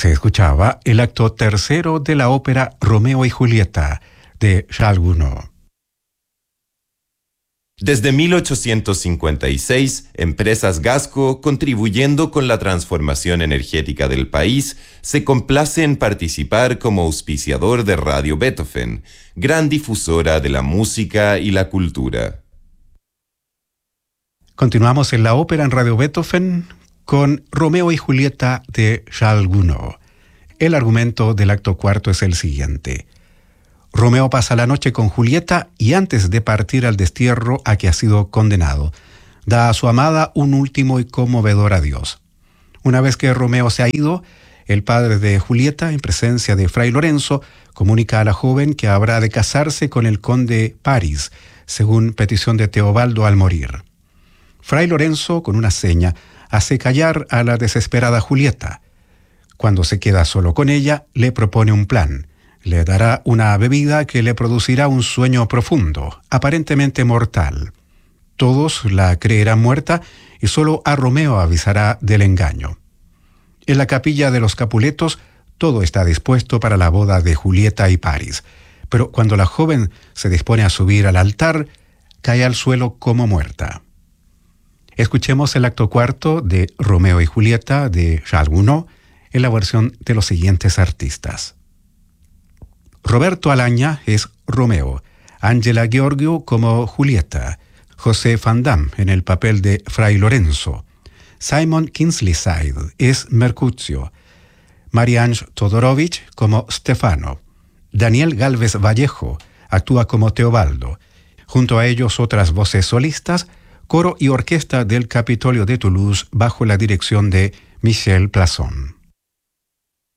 Se escuchaba el acto tercero de la ópera Romeo y Julieta de Charles Gounod. Desde 1856, Empresas Gasco, contribuyendo con la transformación energética del país, se complace en participar como auspiciador de Radio Beethoven, gran difusora de la música y la cultura. Continuamos en la ópera en Radio Beethoven con Romeo y Julieta de Charles Gounod. El argumento del acto cuarto es el siguiente. Romeo pasa la noche con Julieta y antes de partir al destierro a que ha sido condenado, da a su amada un último y conmovedor adiós. Una vez que Romeo se ha ido, el padre de Julieta, en presencia de Fray Lorenzo, comunica a la joven que habrá de casarse con el conde Paris, según petición de Teobaldo al morir. Fray Lorenzo, con una seña, hace callar a la desesperada Julieta. Cuando se queda solo con ella, le propone un plan. Le dará una bebida que le producirá un sueño profundo, aparentemente mortal. Todos la creerán muerta y solo a Romeo avisará del engaño. En la capilla de los Capuletos, todo está dispuesto para la boda de Julieta y Paris, pero cuando la joven se dispone a subir al altar, cae al suelo como muerta. Escuchemos el acto cuarto de Romeo y Julieta de Charles Gounod en la versión de los siguientes artistas. Roberto Alaña es Romeo, Ángela Gheorghiu como Julieta, José Van Damme en el papel de Fray Lorenzo, Simon Kingsley-Side es Mercutio, Marianne Todorovich como Stefano, Daniel Gálvez Vallejo actúa como Teobaldo, junto a ellos otras voces solistas, coro y orquesta del Capitolio de Toulouse bajo la dirección de Michel Plasson.